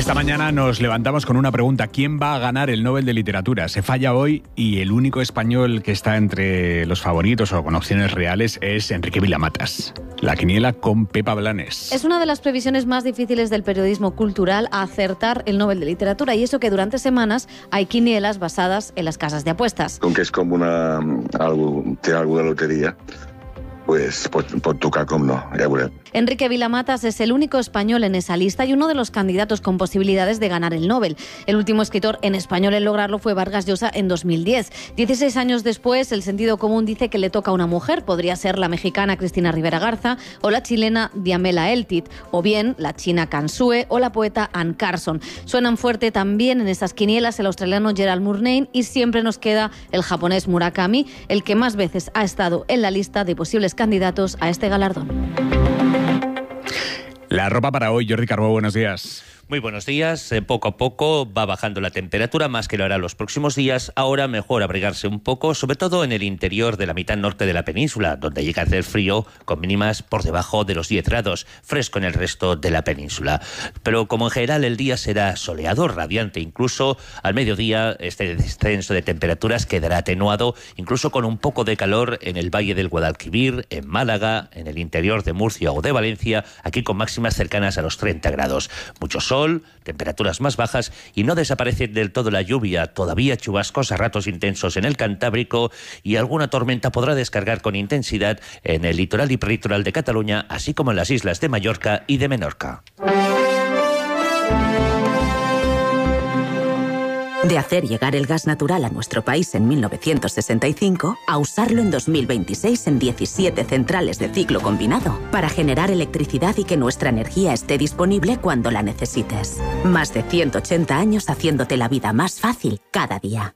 Esta mañana nos levantamos con una pregunta: ¿quién va a ganar el Nobel de Literatura? Se falla hoy y el único español que está entre los favoritos o con opciones reales es Enrique Vilamatas. La quiniela con Pepa Blanes. Es una de las previsiones más difíciles del periodismo cultural, acertar el Nobel de Literatura, y eso que durante semanas hay quinielas basadas en las casas de apuestas. Aunque es como algo de lotería, pues por tocar como no, ya veré. Enrique Vilamatas es el único español en esa lista y uno de los candidatos con posibilidades de ganar el Nobel. El último escritor en español en lograrlo fue Vargas Llosa en 2010. 16 años después, el sentido común dice que le toca a una mujer. Podría ser la mexicana Cristina Rivera Garza o la chilena Diamela Eltit, o bien la china Can Sue o la poeta Anne Carson. Suenan fuerte también en esas quinielas el australiano Gerald Murnane, y siempre nos queda el japonés Murakami, el que más veces ha estado en la lista de posibles candidatos a este galardón. La ropa para hoy, Jordi Carbó, buenos días. Muy buenos días. Poco a poco va bajando la temperatura, más que lo hará los próximos días. Ahora mejor abrigarse un poco, sobre todo en el interior de la mitad norte de la península, donde llega a hacer frío con mínimas por debajo de los 10 grados. Fresco en el resto de la península. Pero como en general el día será soleado, radiante, incluso al mediodía este descenso de temperaturas quedará atenuado, incluso con un poco de calor en el Valle del Guadalquivir, en Málaga, en el interior de Murcia o de Valencia, aquí con máximas cercanas a los 30 grados. Mucho sol, temperaturas más bajas, y no desaparece del todo la lluvia. Todavía chubascos a ratos intensos en el Cantábrico, y alguna tormenta podrá descargar con intensidad en el litoral y peritoral de Cataluña, así como en las islas de Mallorca y de Menorca. De hacer llegar el gas natural a nuestro país en 1965 a usarlo en 2026 en 17 centrales de ciclo combinado para generar electricidad y que nuestra energía esté disponible cuando la necesites. Más de 180 años haciéndote la vida más fácil cada día.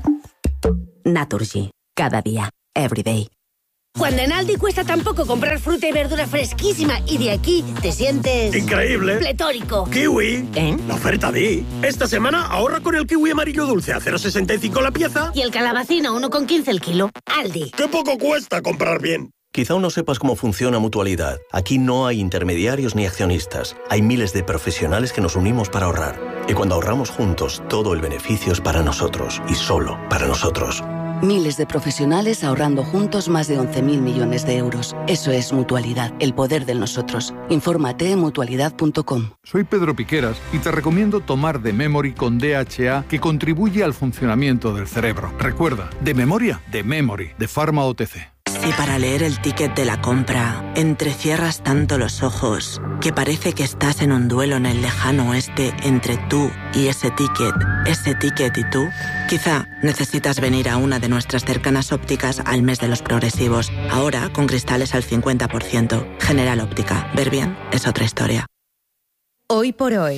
Naturgy. Cada día. Every day. Cuando en Aldi cuesta tan poco comprar fruta y verdura fresquísima y de aquí te sientes... ¡increíble! ¡Pletórico! ¡Kiwi! ¿Eh? La oferta Di. Esta semana ahorra con el kiwi amarillo dulce a 0,65 la pieza. Y el calabacín a 1,15 el kilo. Aldi. ¡Qué poco cuesta comprar bien! Quizá aún no sepas cómo funciona Mutualidad. Aquí no hay intermediarios ni accionistas. Hay miles de profesionales que nos unimos para ahorrar. Y cuando ahorramos juntos, todo el beneficio es para nosotros y solo para nosotros. Miles de profesionales ahorrando juntos más de 11.000 millones de euros. Eso es Mutualidad, el poder de nosotros. Infórmate en mutualidad.com. Soy Pedro Piqueras y te recomiendo tomar The Memory con DHA, que contribuye al funcionamiento del cerebro. Recuerda, de memoria, The Memory, de Pharma OTC. Si para leer el ticket de la compra entrecierras tanto los ojos que parece que estás en un duelo en el lejano oeste entre tú y ese ticket y tú, quizá necesitas venir a una de nuestras cercanas ópticas al mes de los progresivos. Ahora con cristales al 50%. General Óptica. Ver bien es otra historia. Hoy por hoy,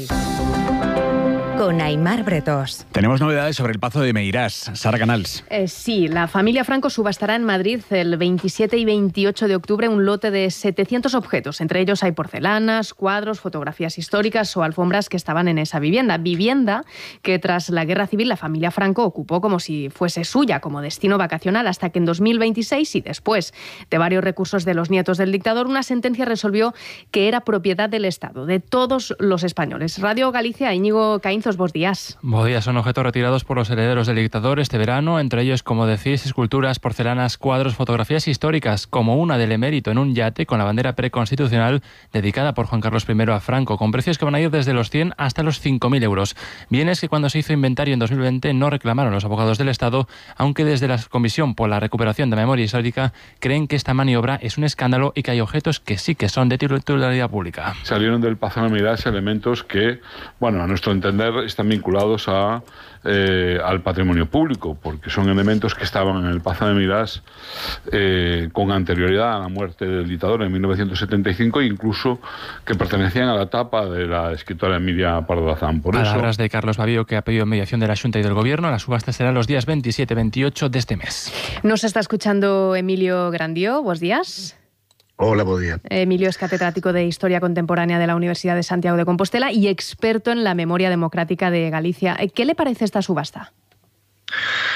con Aimar Bretós. Tenemos novedades sobre el Pazo de Meirás. Sara Canals. Sí, la familia Franco subastará en Madrid el 27 y 28 de octubre un lote de 700 objetos. Entre ellos hay porcelanas, cuadros, fotografías históricas o alfombras que estaban en esa vivienda. Vivienda que tras la Guerra Civil la familia Franco ocupó como si fuese suya, como destino vacacional, hasta que en 2026, y después de varios recursos de los nietos del dictador, una sentencia resolvió que era propiedad del Estado, de todos los españoles. Radio Galicia, Íñigo Caínzos, buenos días. Buenos días. Son objetos retirados por los herederos del dictador este verano, entre ellos, como decís, esculturas, porcelanas, cuadros, fotografías históricas, como una del emérito en un yate con la bandera preconstitucional dedicada por Juan Carlos I a Franco, con precios que van a ir desde los 100 hasta los 5.000 euros. Bienes que cuando se hizo inventario en 2020 no reclamaron los abogados del Estado, aunque desde la Comisión por la Recuperación de Memoria Histórica creen que esta maniobra es un escándalo y que hay objetos que sí que son de titularidad pública. Salieron del Pazo de Meirás elementos que, bueno, a nuestro entender, están vinculados al patrimonio público, porque son elementos que estaban en el Pazo de Meirás con anterioridad a la muerte del dictador en 1975, e incluso que pertenecían a la etapa de la escritora Emilia Pardo Bazán. Palabras de Carlos Babío, que ha pedido mediación de la Xunta y del Gobierno. La subasta será los días 27 y 28 de este mes. Nos está escuchando Emilio Grandió. Buenos días. Hola, buen día. Emilio es catedrático de Historia Contemporánea de la Universidad de Santiago de Compostela y experto en la memoria democrática de Galicia. ¿Qué le parece esta subasta?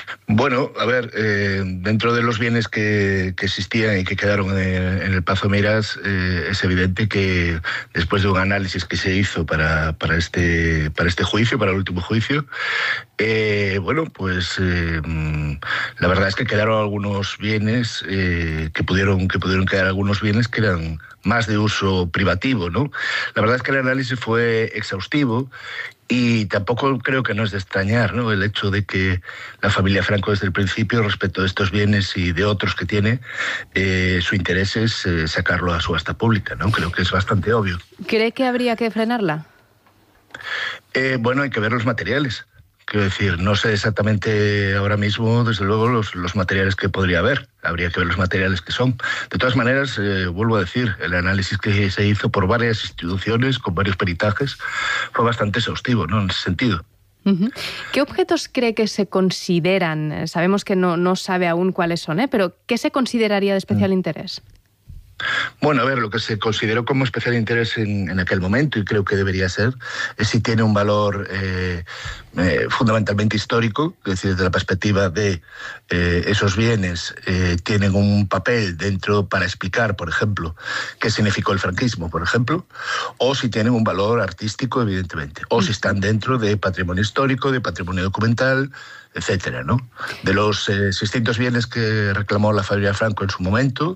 Bueno, a ver, dentro de los bienes que existían y que quedaron en el Pazo Meirás, es evidente que después de un análisis que se hizo para este juicio, para el último juicio, bueno, pues la verdad es que quedaron algunos bienes, que pudieron quedar algunos bienes que eran más de uso privativo, ¿no? La verdad es que el análisis fue exhaustivo. Y tampoco creo que no es de extrañar, ¿no?, el hecho de que la familia Franco desde el principio, respecto de estos bienes y de otros que tiene, su interés es sacarlo a subasta pública, ¿no? Creo que es bastante obvio. ¿Cree que habría que frenarla? Bueno, hay que ver los materiales. Quiero decir, no sé exactamente ahora mismo, desde luego, los materiales que podría haber. Habría que ver los materiales que son. De todas maneras, vuelvo a decir, el análisis que se hizo por varias instituciones, con varios peritajes, fue bastante exhaustivo, ¿no?, en ese sentido. ¿Qué objetos cree que se consideran? Sabemos que no sabe aún cuáles son, pero ¿qué se consideraría de especial interés? Bueno, a ver, lo que se consideró como especial interés en aquel momento, y creo que debería ser, es si tiene un valor fundamentalmente histórico, es decir, desde la perspectiva de esos bienes tienen un papel dentro para explicar, por ejemplo, qué significó el franquismo, por ejemplo, o si tienen un valor artístico, evidentemente, o si están dentro de patrimonio histórico, de patrimonio documental, etcétera, ¿no? De los 600 bienes que reclamó la familia Franco en su momento,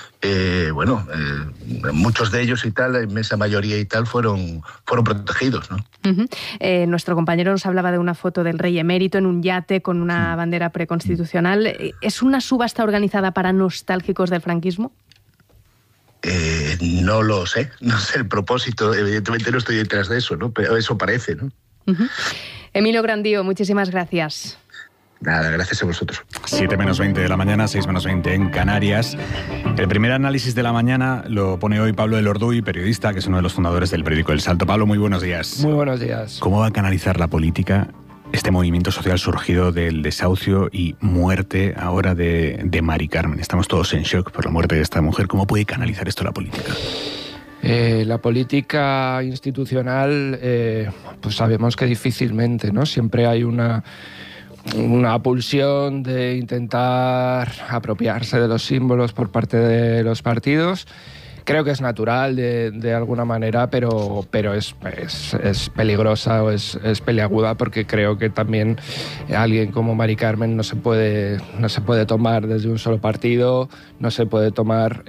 muchos de ellos y tal, la inmensa mayoría y tal, fueron protegidos, ¿no? Nuestro compañero nos hablaba de una foto del rey emérito en un yate con una bandera preconstitucional. ¿Es una subasta organizada para nostálgicos del franquismo? No lo sé, no sé el propósito, evidentemente no estoy detrás de eso, ¿no? Pero eso parece, ¿no? Emilio Grandío, muchísimas gracias. Nada, gracias a vosotros. 7:20 de la mañana, 6:20 en Canarias. El primer análisis de la mañana lo pone hoy Pablo Elorduy, periodista, que es uno de los fundadores del periódico El Salto. Pablo, muy buenos días. Muy buenos días. ¿Cómo va a canalizar la política este movimiento social surgido del desahucio y muerte ahora de Mari Carmen? Estamos todos en shock por la muerte de esta mujer. ¿Cómo puede canalizar esto la política? La política institucional, pues sabemos que difícilmente, ¿no? Siempre hay una pulsión de intentar apropiarse de los símbolos por parte de los partidos. Creo que es natural de alguna manera, pero es peligrosa o es peliaguda, porque creo que también alguien como Mari Carmen no se puede tomar desde un solo partido, no se puede tomar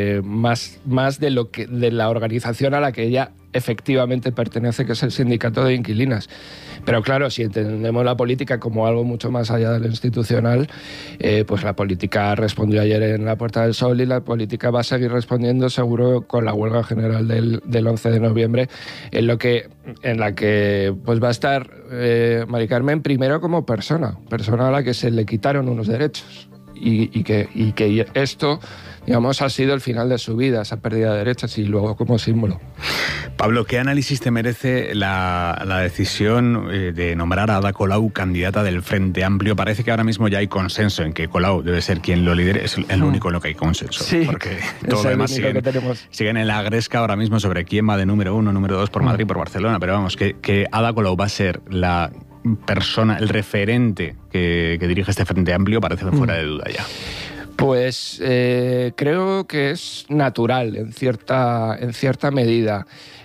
más de la organización a la que ella efectivamente pertenece, que es el Sindicato de Inquilinas. Pero claro, si entendemos la política como algo mucho más allá de lo institucional, pues la política respondió ayer en la Puerta del Sol y la política va a seguir respondiendo seguro con la huelga general del 11 de noviembre, en la que pues va a estar Mari Carmen primero como persona a la que se le quitaron unos derechos y que esto, digamos, ha sido el final de su vida, esa pérdida de derechos, y luego como símbolo. Pablo, ¿qué análisis te merece la decisión de nombrar a Ada Colau candidata del Frente Amplio? Parece que ahora mismo ya hay consenso en que Colau debe ser quien lo lidere. Es el único en lo que hay consenso. Sí, porque todo lo demás siguen en la gresca ahora mismo sobre quién va de número 1, número 2 por Madrid y por Barcelona. Pero vamos, que Ada Colau va a ser la persona, el referente que dirige este Frente Amplio, parece fuera de duda ya. Pues creo que es natural en cierta medida.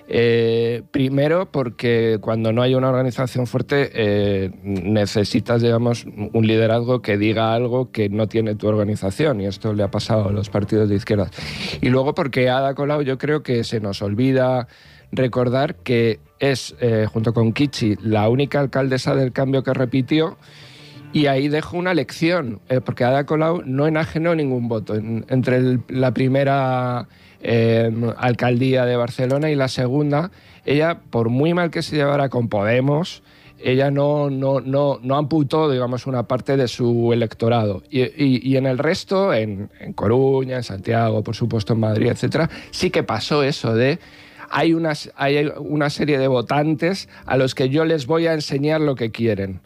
Primero porque cuando no hay una organización fuerte necesitas, digamos, un liderazgo que diga algo que no tiene tu organización, y esto le ha pasado a los partidos de izquierda. Y luego porque Ada Colau, yo creo que se nos olvida recordar que es, junto con Kichi, la única alcaldesa del cambio que repitió. Y ahí dejo una lección, porque Ada Colau no enajenó ningún voto entre la primera alcaldía de Barcelona y la segunda. Ella, por muy mal que se llevara con Podemos, ella no amputó, digamos, una parte de su electorado. Y en el resto, en Coruña, en Santiago, por supuesto en Madrid, etcétera, sí que pasó eso de... Hay una serie de votantes a los que yo les voy a enseñar lo que quieren.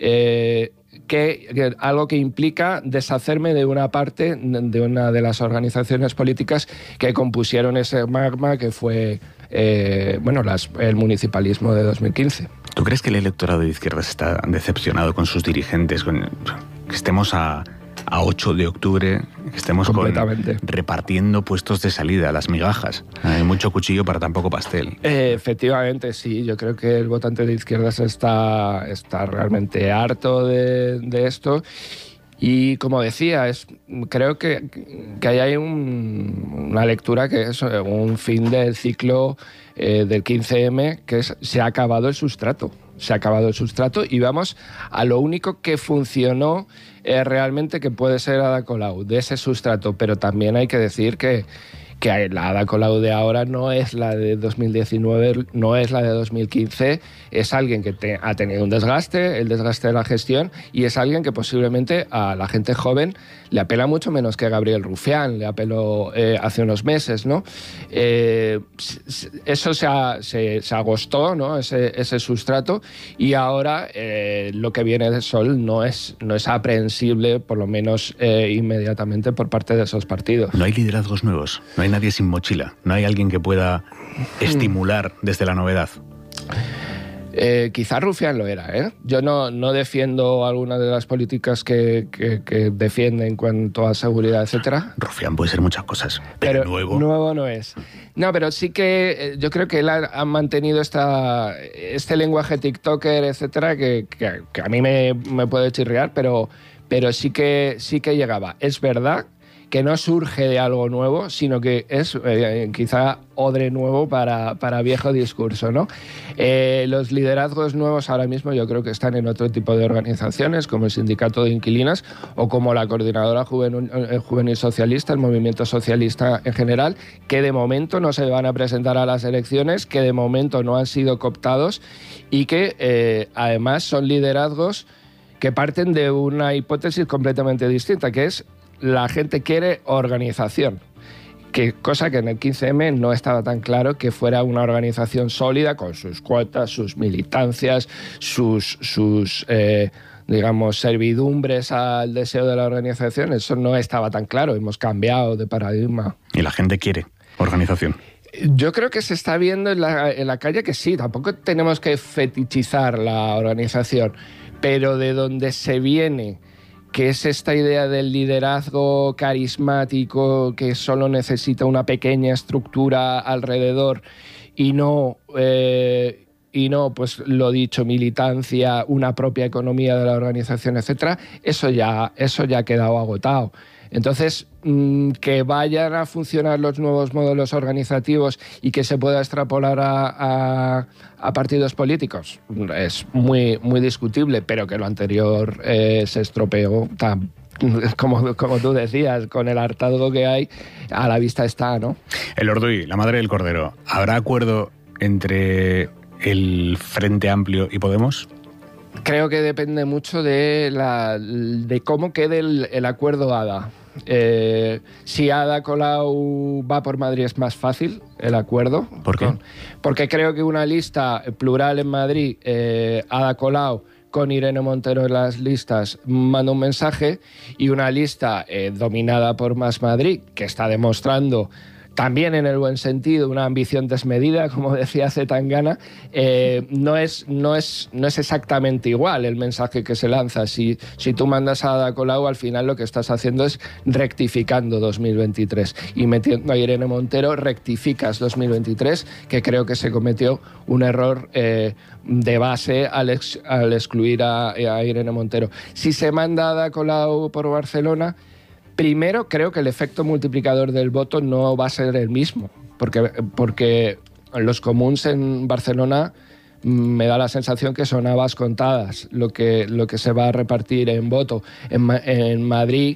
Algo que implica deshacerme de una parte de una de las organizaciones políticas que compusieron ese magma que fue el municipalismo de 2015. ¿Tú crees que el electorado de izquierdas está decepcionado con sus dirigentes, que estemos a 8 de octubre, que estemos repartiendo puestos de salida, las migajas. Hay mucho cuchillo para tan poco pastel. Efectivamente, sí. Yo creo que el votante de izquierdas está realmente harto de esto. Y como decía, creo que ahí hay una lectura que es un fin del ciclo del 15M, que se ha acabado el sustrato. Se ha acabado el sustrato y vamos a lo único que funcionó realmente, que puede ser Ada Colau, de ese sustrato. Pero también hay que decir que la Ada Colau de ahora no es la de 2019, no es la de 2015, es alguien que ha tenido un desgaste, el desgaste de la gestión, y es alguien que posiblemente a la gente joven le apela mucho menos que Gabriel Rufián, le apeló hace unos meses, ¿no? Eso se agostó, ¿no? Ese sustrato, y ahora lo que viene de Sol no es aprehensible, por lo menos inmediatamente, por parte de esos partidos. No hay liderazgos nuevos, no hay nadie sin mochila, no hay alguien que pueda estimular desde la novedad. Quizá Rufián lo era, ¿eh? Yo no defiendo algunas de las políticas que defiende en cuanto a seguridad, etcétera. Rufián puede ser muchas cosas, pero nuevo no es. No, pero sí que yo creo que él ha mantenido este lenguaje tiktoker, etcétera, que a mí me puede chirriar, pero sí que llegaba. Es verdad que no surge de algo nuevo, sino que es quizá odre nuevo para viejo discurso, ¿no? Los liderazgos nuevos ahora mismo yo creo que están en otro tipo de organizaciones, como el Sindicato de Inquilinas o como la Coordinadora Juvenil Socialista, el Movimiento Socialista en general, que de momento no se van a presentar a las elecciones, que de momento no han sido cooptados y que además son liderazgos que parten de una hipótesis completamente distinta, que es: la gente quiere organización, cosa que en el 15M no estaba tan claro que fuera una organización sólida con sus cuotas, sus militancias, sus digamos, servidumbres al deseo de la organización. Eso no estaba tan claro, hemos cambiado de paradigma. ¿Y la gente quiere organización? Yo creo que se está viendo en la calle que sí, tampoco tenemos que fetichizar la organización, pero de donde se viene, que es esta idea del liderazgo carismático que solo necesita una pequeña estructura alrededor y no, pues lo dicho, militancia, una propia economía de la organización, etcétera, eso ya ha quedado agotado. Entonces, que vayan a funcionar los nuevos modelos organizativos y que se pueda extrapolar a partidos políticos es muy, muy discutible, pero que lo anterior se estropeó como tú decías, con el hartazgo que hay, a la vista está, ¿no? Elorduy, la madre del cordero, ¿habrá acuerdo entre el Frente Amplio y Podemos? Creo que depende mucho de cómo quede el acuerdo ADA. Si Ada Colau va por Madrid es más fácil el acuerdo. ¿Por qué? Porque creo que una lista plural en Madrid, Ada Colau con Irene Montero en las listas, manda un mensaje, y una lista dominada por Más Madrid, que está demostrando también en el buen sentido una ambición desmedida, como decía Zetangana, no es exactamente igual el mensaje que se lanza. Si tú mandas a Ada Colau, al final lo que estás haciendo es rectificando 2023, y metiendo a Irene Montero rectificas 2023, que creo que se cometió un error de base al excluir a Irene Montero. Si se manda a Ada Colau por Barcelona, primero, creo que el efecto multiplicador del voto no va a ser el mismo, porque los comuns en Barcelona me da la sensación que son habas contadas lo que se va a repartir en voto. En Madrid,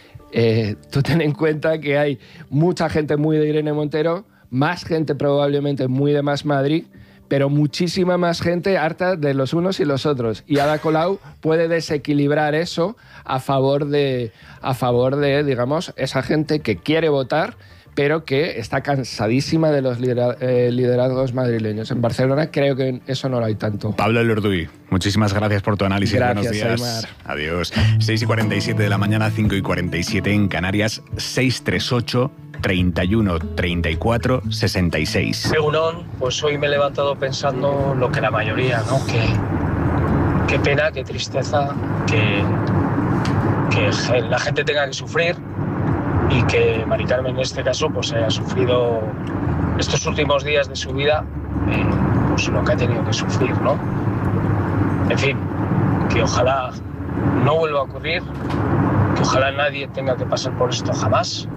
tú ten en cuenta que hay mucha gente muy de Irene Montero, más gente probablemente muy de Más Madrid, pero muchísima más gente harta de los unos y los otros. Y Ada Colau puede desequilibrar eso a favor de, digamos, esa gente que quiere votar, pero que está cansadísima de los liderazgos madrileños. En Barcelona creo que eso no lo hay tanto. Pablo Elorduy, muchísimas gracias por tu análisis. Gracias, buenos días. Aymar. Adiós. 6:47 de la mañana, 5:47 en Canarias, 638 31 34 66. Egunon, pues hoy me he levantado pensando lo que la mayoría, ¿no? Qué pena, qué tristeza, la gente tenga que sufrir y que Mari Carmen en este caso pues haya sufrido estos últimos días de su vida pues lo que ha tenido que sufrir, ¿no? En fin, que ojalá no vuelva a ocurrir, que ojalá nadie tenga que pasar por esto jamás,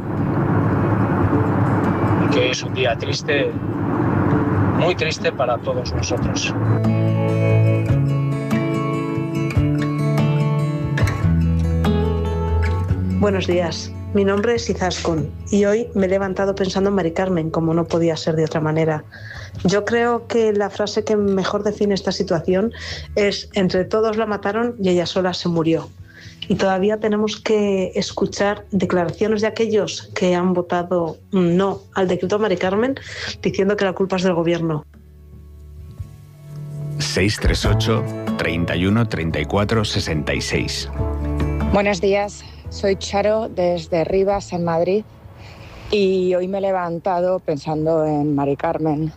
y que hoy es un día triste, muy triste para todos nosotros. Buenos días, mi nombre es Izaskun y hoy me he levantado pensando en Mari Carmen, como no podía ser de otra manera. Yo creo que la frase que mejor define esta situación es: entre todos la mataron y ella sola se murió. Y todavía tenemos que escuchar declaraciones de aquellos que han votado no al decreto Mari Carmen, diciendo que la culpa es del gobierno. 638 31 34 66. Buenos días, soy Charo desde Rivas, en Madrid, y hoy me he levantado pensando en Mari Carmen,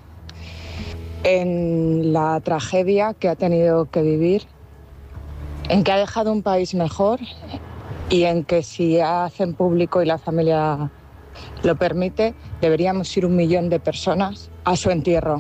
en la tragedia que ha tenido que vivir, en que ha dejado un país mejor y en que si hacen público y la familia lo permite, deberíamos ir 1 millón de personas a su entierro.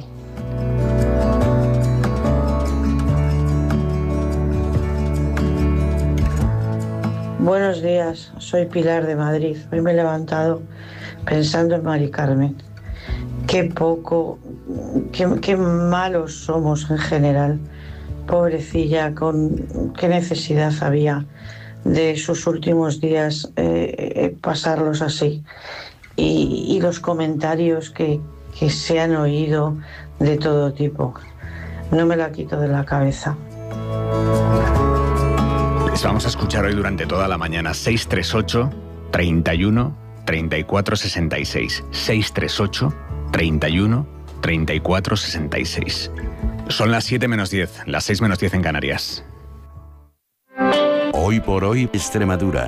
Buenos días, soy Pilar de Madrid. Hoy me he levantado pensando en Mari Carmen. Qué poco, qué malos somos en general. Pobrecilla, qué necesidad había de sus últimos días pasarlos así. Y los comentarios que se han oído de todo tipo. No me la quito de la cabeza. Les vamos a escuchar hoy durante toda la mañana. 638 31 34 66. 638 31 34 66. Son las 7 menos 10, las 6 menos 10 en Canarias. Hoy por hoy, Extremadura.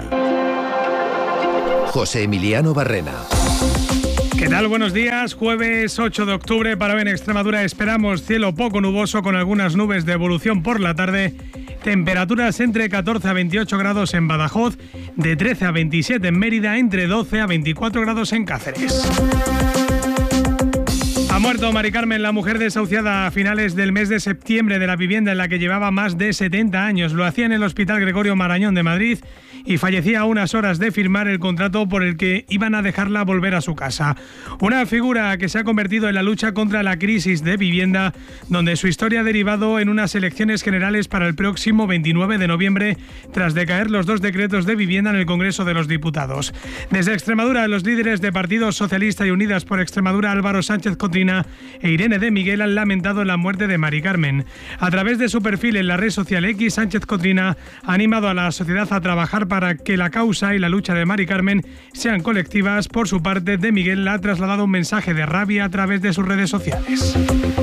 José Emiliano Barrena. ¿Qué tal? Buenos días. Jueves 8 de octubre, para hoy en Extremadura esperamos cielo poco nuboso con algunas nubes de evolución por la tarde. Temperaturas entre 14 a 28 grados en Badajoz, de 13 a 27 en Mérida, entre 12 a 24 grados en Cáceres. Ha muerto Mari Carmen, la mujer desahuciada a finales del mes de septiembre de la vivienda en la que llevaba más de 70 años. Lo hacía en el Hospital Gregorio Marañón de Madrid y fallecía a unas horas de firmar el contrato por el que iban a dejarla volver a su casa. Una figura que se ha convertido en la lucha contra la crisis de vivienda, donde su historia ha derivado en unas elecciones generales para el próximo 29 de noviembre, tras decaer los 2 decretos de vivienda en el Congreso de los Diputados. Desde Extremadura, los líderes de Partido Socialista y Unidas por Extremadura, Álvaro Sánchez Cotrina e Irene de Miguel, han lamentado la muerte de Mari Carmen. A través de su perfil en la red social X, Sánchez Cotrina ha animado a la sociedad a trabajar para que la causa y la lucha de Mari Carmen sean colectivas. Por su parte, de Miguel ha trasladado un mensaje de rabia a través de sus redes sociales.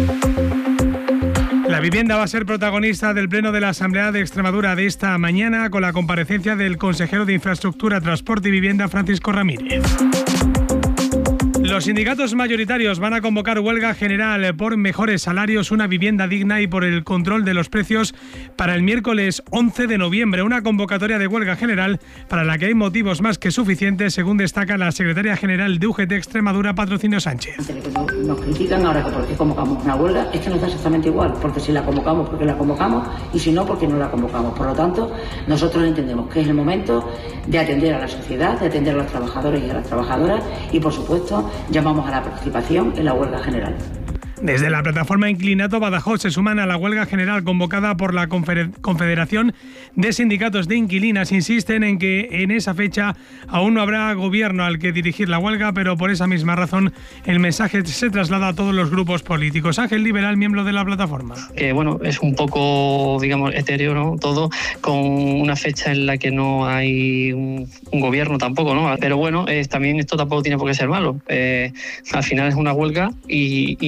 La vivienda va a ser protagonista del Pleno de la Asamblea de Extremadura de esta mañana, con la comparecencia del consejero de Infraestructura, Transporte y Vivienda, Francisco Ramírez. Los sindicatos mayoritarios van a convocar huelga general por mejores salarios, una vivienda digna y por el control de los precios para el miércoles 11 de noviembre. Una convocatoria de huelga general para la que hay motivos más que suficientes, según destaca la secretaria general de UGT Extremadura, Patrocinio Sánchez. Nos critican ahora que por qué convocamos una huelga. Es que nos da exactamente igual, porque si la convocamos, porque la convocamos, y si no, porque no la convocamos. Por lo tanto, nosotros entendemos que es el momento de atender a la sociedad, de atender a los trabajadores y a las trabajadoras, y por supuesto llamamos a la participación en la huelga general. Desde la plataforma Inclinato Badajoz se suman a la huelga general convocada por la Confederación de Sindicatos de Inquilinas. Insisten en que en esa fecha aún no habrá gobierno al que dirigir la huelga, pero por esa misma razón el mensaje se traslada a todos los grupos políticos. Ángel Liberal, miembro de la plataforma. Bueno, es un poco, digamos, etéreo, ¿no? Todo, con una fecha en la que no hay un gobierno tampoco, ¿no? Pero bueno, también esto tampoco tiene por qué ser malo. Al final es una huelga y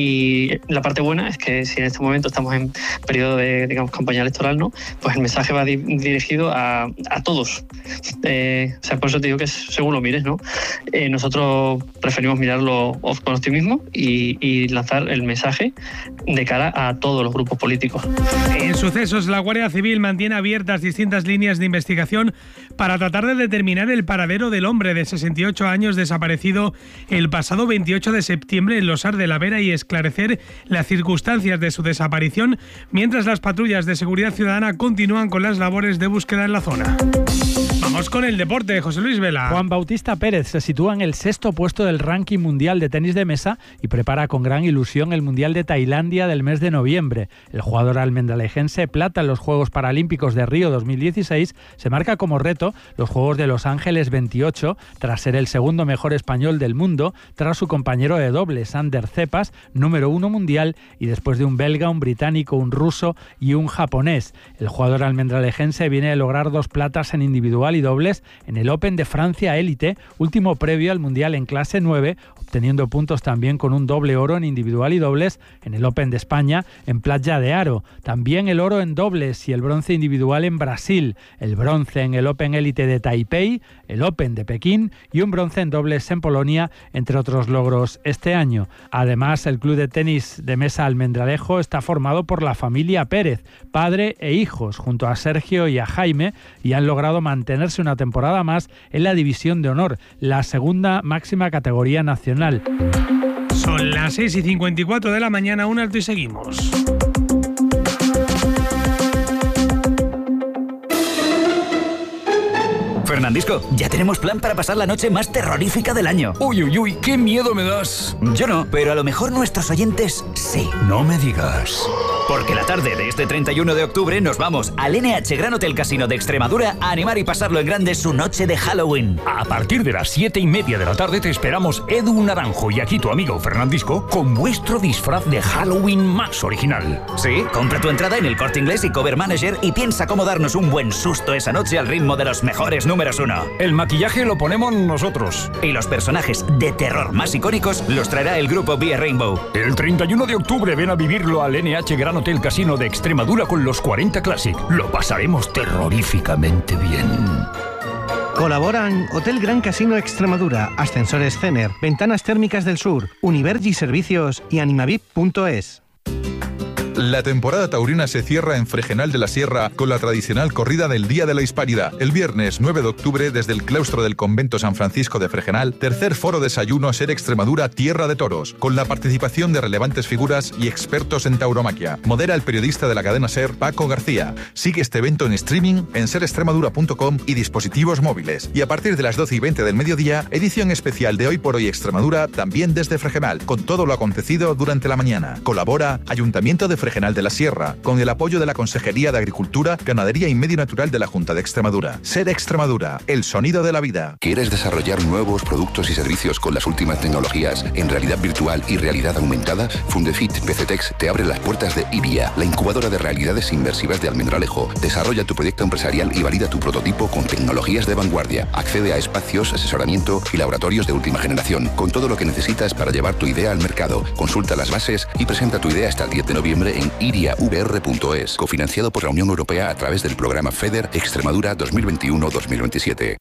Y la parte buena es que si en este momento estamos en periodo de, digamos, campaña electoral, ¿no? Pues el mensaje va dirigido a todos. O sea, por eso te digo que según lo mires, ¿no? Nosotros preferimos mirarlo con optimismo y lanzar el mensaje de cara a todos los grupos políticos. En sucesos, la Guardia Civil mantiene abiertas distintas líneas de investigación para tratar de determinar el paradero del hombre de 68 años desaparecido el pasado 28 de septiembre en Losar de la Vera y esclarecer las circunstancias de su desaparición, mientras las patrullas de seguridad ciudadana continúan con las labores de búsqueda en la zona. Vamos con el deporte, José Luis Vela. Juan Bautista Pérez se sitúa en el 6º puesto del ranking mundial de tenis de mesa y prepara con gran ilusión el Mundial de Tailandia del mes de noviembre. El jugador almendralejense, plata en los Juegos Paralímpicos de Río 2016, se marca como reto los Juegos de Los Ángeles 28, tras ser el segundo mejor español del mundo, tras su compañero de dobles, Ander Cepas, número 1 mundial, y después de un belga, un británico, un ruso y un japonés. El jugador almendralejense viene de lograr 2 platas en individual y dobles en el Open de Francia Élite, último previo al Mundial en clase 9, obteniendo puntos también con un doble oro en individual y dobles en el Open de España en Playa de Aro. También el oro en dobles y el bronce individual en Brasil, el bronce en el Open Élite de Taipei, el Open de Pekín y un bronce en dobles en Polonia, entre otros logros este año. Además, el club de tenis de mesa Almendralejo está formado por la familia Pérez, padre e hijos, junto a Sergio y a Jaime, y han logrado mantenerse una temporada más en la División de Honor, la segunda máxima categoría nacional. Son las 6:54 de la mañana, un alto y seguimos. Fernandisco, ya tenemos plan para pasar la noche más terrorífica del año. Uy, uy, uy, qué miedo me das. Yo no, pero a lo mejor nuestros oyentes sí. No me digas. Porque la tarde de este 31 de octubre nos vamos al NH Gran Hotel Casino de Extremadura a animar y pasarlo en grande su noche de Halloween. A partir de las 7:30 de la tarde te esperamos Edu Naranjo y aquí tu amigo Fernandisco con vuestro disfraz de Halloween más original. Sí, compra tu entrada en el Corte Inglés y Cover Manager y piensa cómo darnos un buen susto esa noche al ritmo de los mejores números 1. El maquillaje lo ponemos nosotros. Y los personajes de terror más icónicos los traerá el grupo Vía Rainbow. El 31 de octubre ven a vivirlo al NH Gran Hotel Casino de Extremadura con los 40 Classic. Lo pasaremos terroríficamente bien. Colaboran Hotel Gran Casino Extremadura, Ascensores Cener, Ventanas Térmicas del Sur, Univergi Servicios y Animavip.es. La temporada taurina se cierra en Fregenal de la Sierra con la tradicional corrida del Día de la Hispanidad. El viernes 9 de octubre, desde el claustro del Convento San Francisco de Fregenal, tercer foro desayuno Ser Extremadura Tierra de Toros, con la participación de relevantes figuras y expertos en tauromaquia. Modera el periodista de la cadena SER, Paco García. Sigue este evento en streaming en serextremadura.com y dispositivos móviles. Y a partir de las 12:20 del mediodía, edición especial de Hoy por Hoy Extremadura, también desde Fregenal, con todo lo acontecido durante la mañana. Colabora Ayuntamiento de Fregenal de la Sierra, con el apoyo de la Consejería de Agricultura, Ganadería y Medio Natural de la Junta de Extremadura. Ser Extremadura, el sonido de la vida. ¿Quieres desarrollar nuevos productos y servicios con las últimas tecnologías en realidad virtual y realidad aumentada? Fundefit PCTEX te abre las puertas de IRIA, la incubadora de realidades inmersivas de Almendralejo. Desarrolla tu proyecto empresarial y valida tu prototipo con tecnologías de vanguardia. Accede a espacios, asesoramiento y laboratorios de última generación, con todo lo que necesitas para llevar tu idea al mercado. Consulta las bases y presenta tu idea hasta el 10 de noviembre en iriavr.es, cofinanciado por la Unión Europea a través del programa FEDER Extremadura 2021-2027.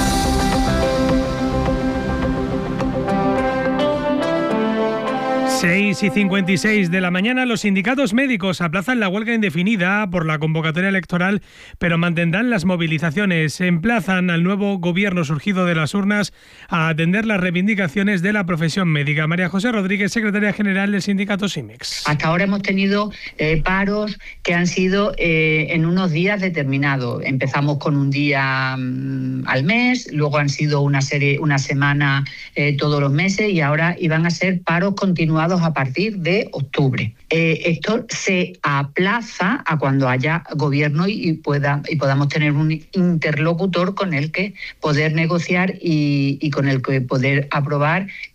6:56 de la mañana, los sindicatos médicos aplazan la huelga indefinida por la convocatoria electoral, pero mantendrán las movilizaciones. Se emplazan al nuevo gobierno surgido de las urnas a atender las reivindicaciones de la profesión médica. María José Rodríguez, secretaria general del sindicato SIMEX. Hasta ahora hemos tenido paros que han sido en unos días determinados. Empezamos con un día al mes, luego han sido una semana todos los meses y ahora iban a ser paros continuados a partir de octubre. Esto se aplaza a cuando haya gobierno y podamos tener un interlocutor con el que poder negociar y con el que poder aprobar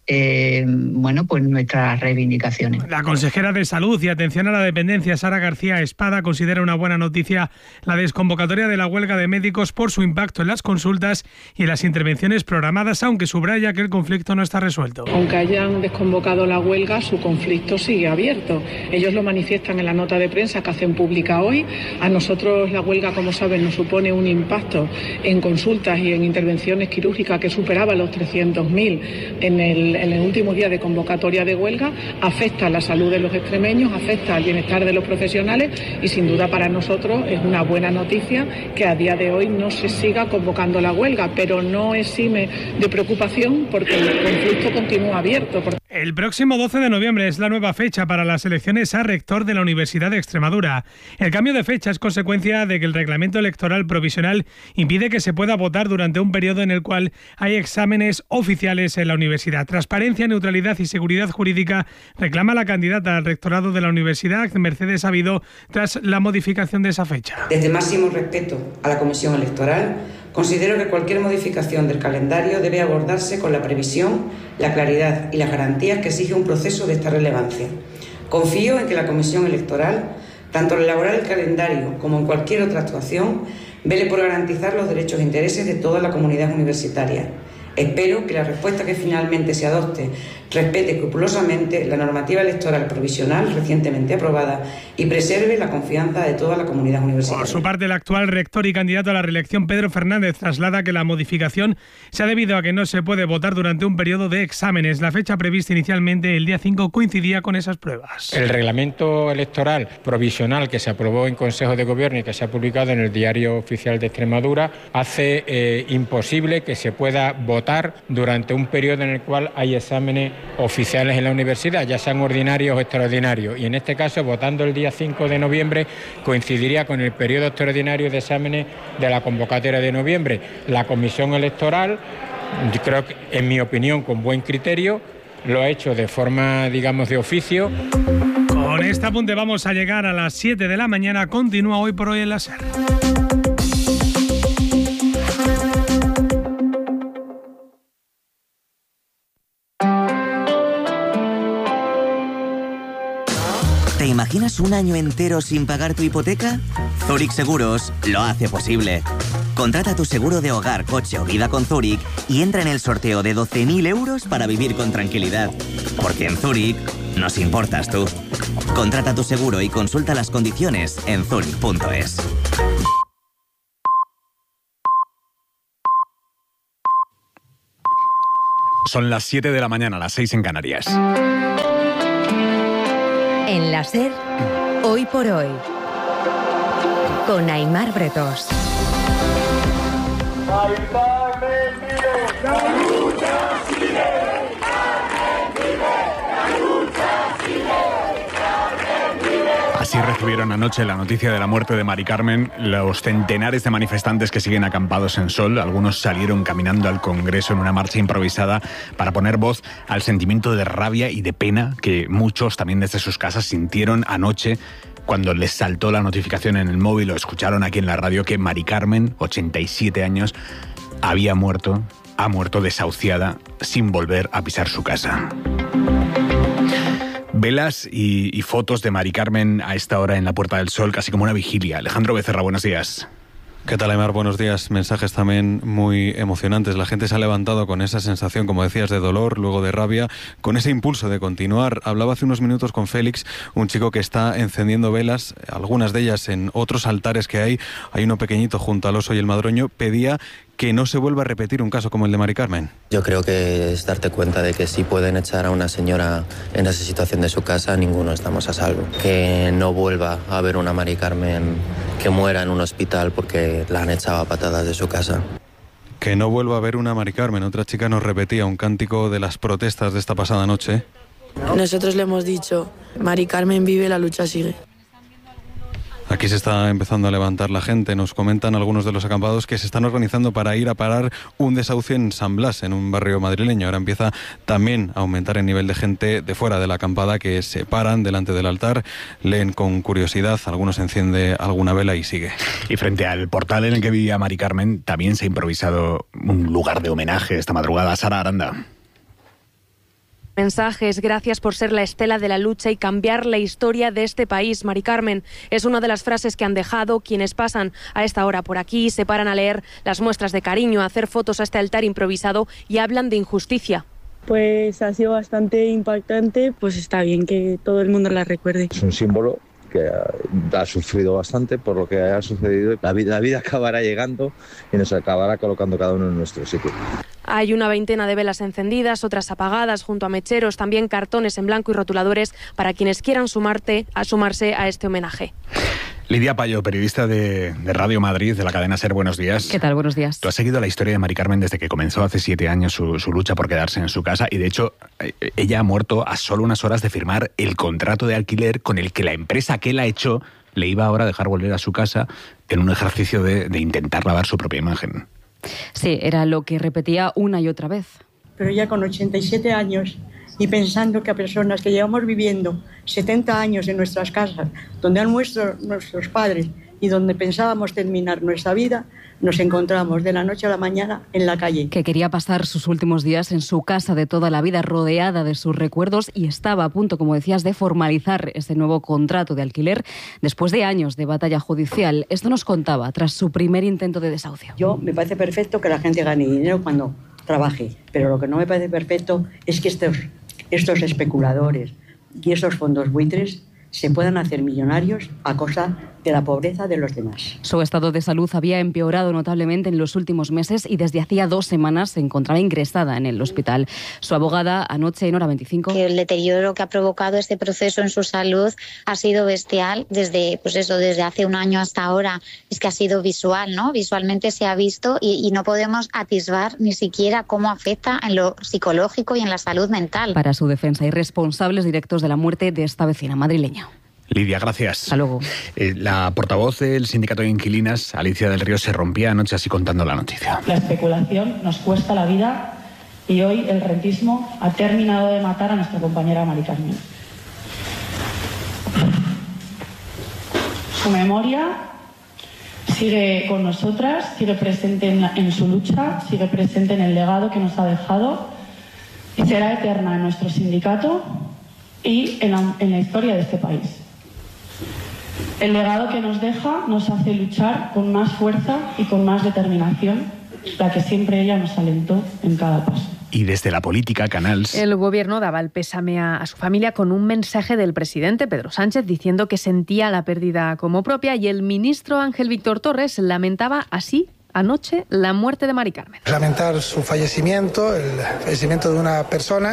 bueno, pues nuestras reivindicaciones. La consejera de Salud y Atención a la Dependencia, Sara García Espada, considera una buena noticia la desconvocatoria de la huelga de médicos por su impacto en las consultas y en las intervenciones programadas, aunque subraya que el conflicto no está resuelto. Aunque hayan desconvocado la huelga, su conflicto sigue abierto. Ellos lo manifiestan en la nota de prensa que hacen pública hoy. A nosotros la huelga, como saben, nos supone un impacto en consultas y en intervenciones quirúrgicas que superaba los 300.000 en el último día de convocatoria de huelga. Afecta a la salud de los extremeños, afecta al bienestar de los profesionales y sin duda para nosotros es una buena noticia que a día de hoy no se siga convocando la huelga, pero no exime de preocupación porque el conflicto continúa abierto. El próximo 12 de noviembre es la nueva fecha para las elecciones a rector de la Universidad de Extremadura. El cambio de fecha es consecuencia de que el reglamento electoral provisional impide que se pueda votar durante un periodo en el cual hay exámenes oficiales en la universidad. Transparencia, neutralidad y seguridad jurídica reclama la candidata al rectorado de la universidad, Mercedes Avido, tras la modificación de esa fecha. Desde máximo respeto a la Comisión Electoral, considero que cualquier modificación del calendario debe abordarse con la previsión, la claridad y las garantías que exige un proceso de esta relevancia. Confío en que la Comisión Electoral, tanto al elaborar el calendario como en cualquier otra actuación, vele por garantizar los derechos e intereses de toda la comunidad universitaria. Espero que la respuesta que finalmente se adopte respete escrupulosamente la normativa electoral provisional recientemente aprobada y preserve la confianza de toda la comunidad universitaria. Por su parte, el actual rector y candidato a la reelección, Pedro Fernández, traslada que la modificación se ha debido a que no se puede votar durante un periodo de exámenes. La fecha prevista inicialmente, el día 5, coincidía con esas pruebas. El reglamento electoral provisional que se aprobó en Consejo de Gobierno y que se ha publicado en el Diario Oficial de Extremadura hace imposible que se pueda votar durante un periodo en el cual hay exámenes oficiales en la universidad, ya sean ordinarios o extraordinarios, y en este caso, votando el día 5 de noviembre, coincidiría con el periodo extraordinario de exámenes de la convocatoria de noviembre. La Comisión Electoral, yo creo que, en mi opinión, con buen criterio, lo ha hecho de forma, digamos, de oficio. Con este apunte vamos a llegar a las 7 de la mañana. Continúa Hoy por Hoy en la SER. ¿Te imaginas un año entero sin pagar tu hipoteca? Zurich Seguros lo hace posible. Contrata tu seguro de hogar, coche o vida con Zurich y entra en el sorteo de 12.000 euros para vivir con tranquilidad. Porque en Zurich nos importas tú. Contrata tu seguro y consulta las condiciones en zurich.es. Son las 7 de la mañana, las 6 en Canarias. En la SER, Hoy por Hoy, con Aimar Bretos. Así recibieron anoche la noticia de la muerte de Mari Carmen los centenares de manifestantes que siguen acampados en Sol. Algunos salieron caminando al Congreso en una marcha improvisada para poner voz al sentimiento de rabia y de pena que muchos, también desde sus casas, sintieron anoche cuando les saltó la notificación en el móvil o escucharon aquí en la radio que Mari Carmen, 87 años, ha muerto desahuciada sin volver a pisar su casa. Velas y fotos de Mari Carmen a esta hora en la Puerta del Sol, casi como una vigilia. Alejandro Becerra, buenos días. ¿Qué tal, Aimar? Buenos días. Mensajes también muy emocionantes. La gente se ha levantado con esa sensación, como decías, de dolor, luego de rabia, con ese impulso de continuar. Hablaba hace unos minutos con Félix, un chico que está encendiendo velas, algunas de ellas en otros altares que hay. Hay uno pequeñito junto al Oso y el Madroño. Pedía que no se vuelva a repetir un caso como el de Mari Carmen. Yo creo que es darte cuenta de que si pueden echar a una señora en esa situación de su casa, ninguno estamos a salvo. Que no vuelva a haber una Mari Carmen que muera en un hospital porque la han echado a patadas de su casa. Que no vuelva a haber una Mari Carmen. Otra chica nos repetía un cántico de las protestas de esta pasada noche. Nosotros le hemos dicho, Mari Carmen vive, la lucha sigue. Aquí se está empezando a levantar la gente. Nos comentan algunos de los acampados que se están organizando para ir a parar un desahucio en San Blas, en un barrio madrileño. Ahora empieza también a aumentar el nivel de gente de fuera de la acampada que se paran delante del altar, leen con curiosidad, algunos enciende alguna vela y sigue. Y frente al portal en el que vivía Mari Carmen, también se ha improvisado un lugar de homenaje esta madrugada. Sara Aranda. Mensajes, gracias por ser la estela de la lucha y cambiar la historia de este país. Mari Carmen es una de las frases que han dejado quienes pasan a esta hora por aquí, se paran a leer las muestras de cariño, a hacer fotos a este altar improvisado y hablan de injusticia. Pues ha sido bastante impactante, pues está bien que todo el mundo la recuerde. Es un símbolo que ha sufrido bastante por lo que ha sucedido. La vida acabará llegando y nos acabará colocando cada uno en nuestro sitio. Hay una veintena de velas encendidas, otras apagadas junto a mecheros, también cartones en blanco y rotuladores para quienes quieran sumarse a este homenaje. Lidia Payo, periodista de Radio Madrid, de la cadena SER, buenos días. ¿Qué tal? Buenos días. Tú has seguido la historia de Mari Carmen desde que comenzó hace 7 años su lucha por quedarse en su casa y de hecho ella ha muerto a solo unas horas de firmar el contrato de alquiler con el que la empresa que la echó le iba ahora a dejar volver a su casa en un ejercicio de intentar lavar su propia imagen. Sí, era lo que repetía una y otra vez. Pero ya con 87 años y pensando que a personas que llevamos viviendo 70 años en nuestras casas, donde han muerto nuestros padres y donde pensábamos terminar nuestra vida, nos encontramos de la noche a la mañana en la calle. Que quería pasar sus últimos días en su casa de toda la vida, rodeada de sus recuerdos, y estaba a punto, como decías, de formalizar ese nuevo contrato de alquiler después de años de batalla judicial. Esto nos contaba tras su primer intento de desahucio. Me parece perfecto que la gente gane dinero cuando trabaje, pero lo que no me parece perfecto es que estos especuladores y estos fondos buitres se puedan hacer millonarios a costa de la pobreza de los demás. Su estado de salud había empeorado notablemente en los últimos meses y desde hacía 2 semanas se encontraba ingresada en el hospital. Su abogada anoche en Hora 25. El deterioro que ha provocado este proceso en su salud ha sido bestial desde hace un año hasta ahora. Es que ha sido visual, ¿no? Visualmente se ha visto y no podemos atisbar ni siquiera cómo afecta en lo psicológico y en la salud mental. Para su defensa hay responsables directos de la muerte de esta vecina madrileña. Lidia, gracias. Hasta luego. La portavoz del sindicato de inquilinas, Alicia del Río, se rompía anoche así contando la noticia. La especulación nos cuesta la vida y hoy el rentismo ha terminado de matar a nuestra compañera Mari Carmen. Su memoria sigue con nosotras, sigue presente en su lucha, sigue presente en el legado que nos ha dejado y será eterna en nuestro sindicato y en la historia de este país. El legado que nos deja nos hace luchar con más fuerza y con más determinación, la que siempre ella nos alentó en cada paso. Y desde la política, Canals. El gobierno daba el pésame a su familia con un mensaje del presidente Pedro Sánchez diciendo que sentía la pérdida como propia y el ministro Ángel Víctor Torres lamentaba así anoche la muerte de Mari Carmen. Lamentar su fallecimiento, el fallecimiento de una persona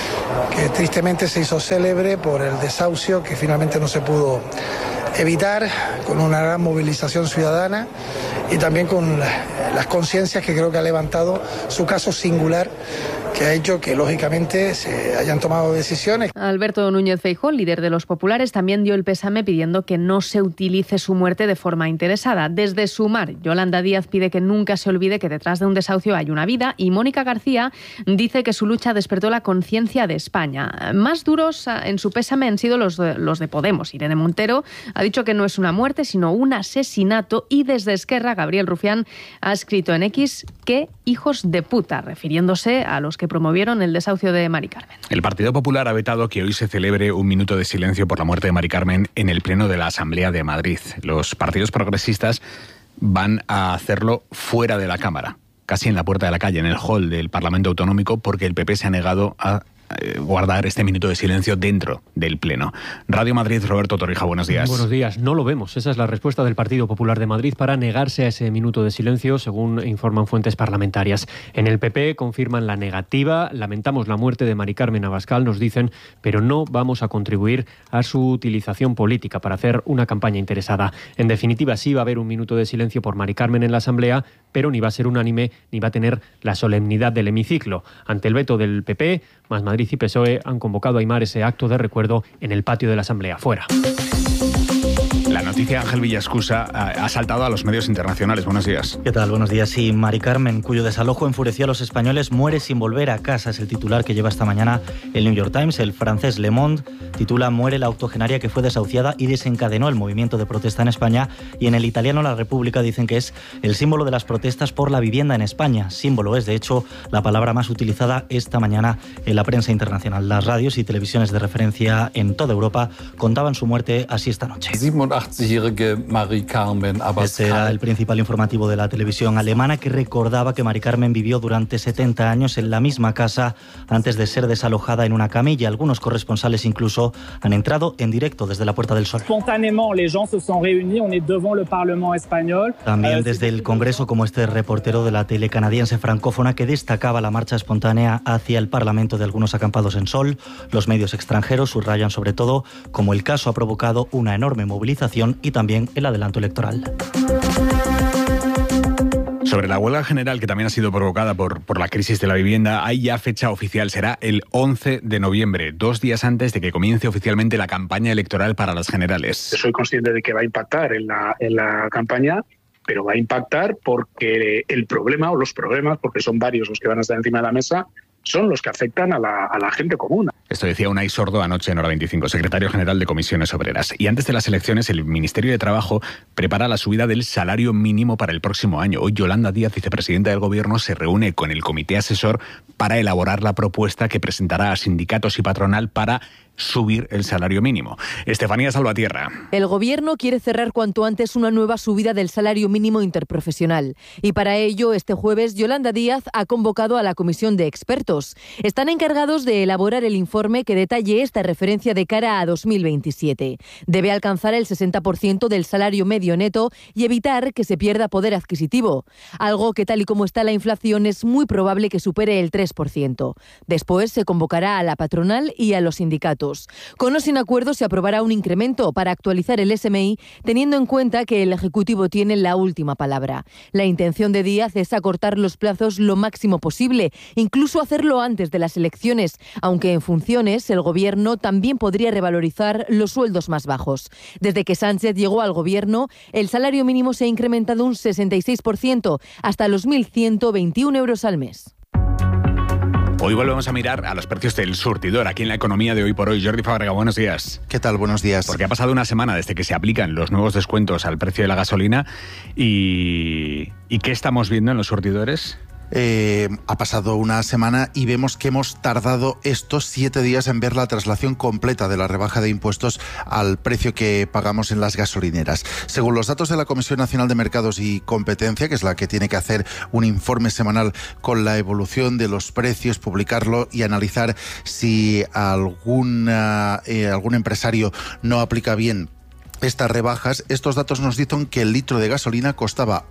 que tristemente se hizo célebre por el desahucio que finalmente no se pudo evitar, con una gran movilización ciudadana y también con las conciencias que creo que ha levantado su caso singular, que ha hecho que lógicamente se hayan tomado decisiones. Alberto Núñez Feijóo, líder de los populares, también dio el pésame pidiendo que no se utilice su muerte de forma interesada. Desde Sumar, Yolanda Díaz pide que nunca se olvide que detrás de un desahucio hay una vida y Mónica García dice que su lucha despertó la conciencia de España. Más duros en su pésame han sido los de Podemos. Irene Montero ha dicho que no es una muerte sino un asesinato y desde Esquerra Gabriel Rufián ha escrito en X que hijos de puta, refiriéndose a los que promovieron el desahucio de Mari Carmen. El Partido Popular ha vetado que hoy se celebre un minuto de silencio por la muerte de Mari Carmen en el Pleno de la Asamblea de Madrid. Los partidos progresistas van a hacerlo fuera de la Cámara, casi en la puerta de la calle, en el hall del Parlamento Autonómico, porque el PP se ha negado a guardar este minuto de silencio dentro del Pleno. Radio Madrid, Roberto Torrija, buenos días. Buenos días, no lo vemos. Esa es la respuesta del Partido Popular de Madrid para negarse a ese minuto de silencio, según informan fuentes parlamentarias. En el PP confirman la negativa, lamentamos la muerte de Mari Carmen Abascal, nos dicen, pero no vamos a contribuir a su utilización política para hacer una campaña interesada. En definitiva, sí va a haber un minuto de silencio por Mari Carmen en la Asamblea, pero ni va a ser unánime ni va a tener la solemnidad del hemiciclo. Ante el veto del PP, Más Madrid y PSOE han convocado a Aimar ese acto de recuerdo en el patio de la Asamblea, fuera. La noche noticia, Ángel Villascusa, ha saltado a los medios internacionales. Buenos días. ¿Qué tal? Buenos días. Sí, Mari Carmen, cuyo desalojo enfureció a los españoles, muere sin volver a casa. Es el titular que lleva esta mañana el New York Times. El francés Le Monde titula "Muere la octogenaria que fue desahuciada y desencadenó el movimiento de protesta en España". Y en el italiano La República dicen que es el símbolo de las protestas por la vivienda en España. Símbolo es, de hecho, la palabra más utilizada esta mañana en la prensa internacional. Las radios y televisiones de referencia en toda Europa contaban su muerte así esta noche. Este era el principal informativo de la televisión alemana, que recordaba que Mari Carmen vivió durante 70 años en la misma casa antes de ser desalojada en una camilla. Algunos corresponsales incluso han entrado en directo desde la Puerta del Sol. También desde el Congreso, como este reportero de la tele canadiense francófona que destacaba la marcha espontánea hacia el Parlamento de algunos acampados en Sol. Los medios extranjeros subrayan sobre todo cómo el caso ha provocado una enorme movilización y también el adelanto electoral. Sobre la huelga general, que también ha sido provocada por la crisis de la vivienda, hay ya fecha oficial. Será el 11 de noviembre, 2 días antes de que comience oficialmente la campaña electoral para las generales. Soy consciente de que va a impactar en la campaña, pero va a impactar porque el problema, o los problemas, porque son varios los que van a estar encima de la mesa, son los que afectan a la gente común. Esto decía Unai Sordo anoche en Hora 25, secretario general de Comisiones Obreras. Y antes de las elecciones, el Ministerio de Trabajo prepara la subida del salario mínimo para el próximo año. Hoy Yolanda Díaz, vicepresidenta del Gobierno, se reúne con el comité asesor para elaborar la propuesta que presentará a sindicatos y patronal para subir el salario mínimo. Estefanía Salvatierra. El Gobierno quiere cerrar cuanto antes una nueva subida del salario mínimo interprofesional. Y para ello, este jueves, Yolanda Díaz ha convocado a la comisión de expertos. Están encargados de elaborar el informe que detalle esta referencia de cara a 2027. Debe alcanzar el 60% del salario medio neto y evitar que se pierda poder adquisitivo. Algo que, tal y como está la inflación, es muy probable que supere el 3%. Después se convocará a la patronal y a los sindicatos. Con o sin acuerdo se aprobará un incremento para actualizar el SMI, teniendo en cuenta que el Ejecutivo tiene la última palabra. La intención de Díaz es acortar los plazos lo máximo posible, incluso hacerlo antes de las elecciones, aunque en funciones el Gobierno también podría revalorizar los sueldos más bajos. Desde que Sánchez llegó al Gobierno, el salario mínimo se ha incrementado un 66%, hasta los 1.121 euros al mes. Hoy volvemos a mirar a los precios del surtidor aquí en la economía de Hoy por Hoy. Jordi Fábrega, buenos días. ¿Qué tal? Buenos días. Porque ha pasado una semana desde que se aplican los nuevos descuentos al precio de la gasolina y ¿qué estamos viendo en los surtidores? Ha pasado una semana y vemos que hemos tardado estos 7 días en ver la traslación completa de la rebaja de impuestos al precio que pagamos en las gasolineras. Según los datos de la Comisión Nacional de Mercados y Competencia, que es la que tiene que hacer un informe semanal con la evolución de los precios, publicarlo y analizar si algún empresario no aplica bien estas rebajas, estos datos nos dicen que el litro de gasolina costaba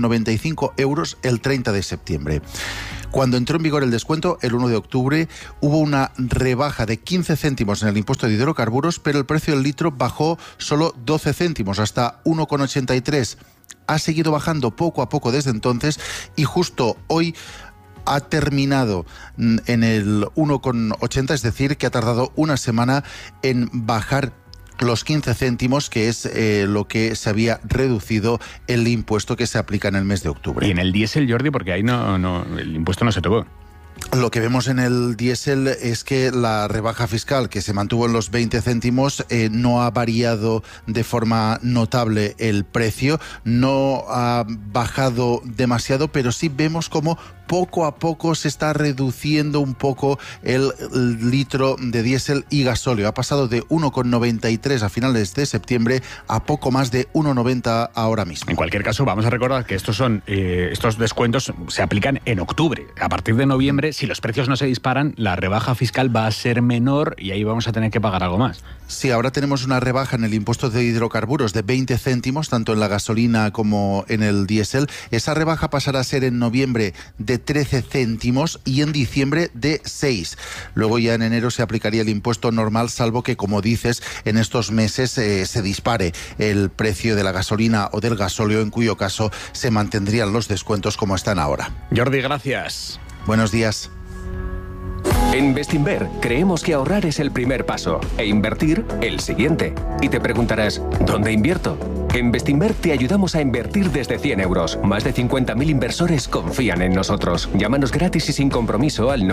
1,95 euros el 30 de septiembre. Cuando entró en vigor el descuento, el 1 de octubre, hubo una rebaja de 15 céntimos en el impuesto de hidrocarburos, pero el precio del litro bajó solo 12 céntimos, hasta 1,83. Ha seguido bajando poco a poco desde entonces y justo hoy ha terminado en el 1,80, es decir, que ha tardado una semana en bajar los 15 céntimos, que es lo que se había reducido el impuesto que se aplica en el mes de octubre. Y en el diésel, Jordi, porque ahí no el impuesto no se tocó. Lo que vemos en el diésel es que la rebaja fiscal, que se mantuvo en los 20 céntimos, no ha variado de forma notable el precio, no ha bajado demasiado, pero sí vemos como poco a poco se está reduciendo un poco el litro de diésel y gasóleo. Ha pasado de 1,93 a finales de septiembre a poco más de 1,90 ahora mismo. En cualquier caso, vamos a recordar que estos descuentos se aplican en octubre. A partir de noviembre, si los precios no se disparan, la rebaja fiscal va a ser menor y ahí vamos a tener que pagar algo más. Sí, ahora tenemos una rebaja en el impuesto de hidrocarburos de 20 céntimos, tanto en la gasolina como en el diésel. Esa rebaja pasará a ser en noviembre de 13 céntimos y en diciembre de 6. Luego ya en enero se aplicaría el impuesto normal, salvo que, como dices, en estos meses se dispare el precio de la gasolina o del gasóleo, en cuyo caso se mantendrían los descuentos como están ahora. Jordi, gracias. Buenos días. En Bestinver creemos que ahorrar es el primer paso e invertir el siguiente. Y te preguntarás, ¿dónde invierto? En Bestinver te ayudamos a invertir desde 100 euros. Más de 50.000 inversores confían en nosotros. Llámanos gratis y sin compromiso al